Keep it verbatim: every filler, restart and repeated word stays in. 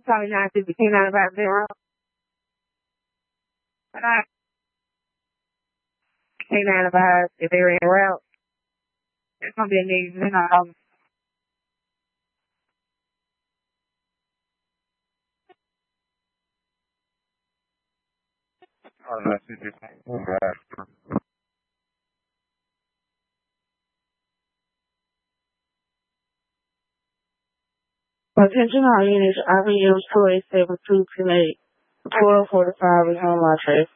Probably nine fifty, K ninety-five zero. K ninety-five, if they're in route, it's gonna be a nigga, you know. Attention all units, R B M two eight seven two ten eight, twelve forty-five is on my face.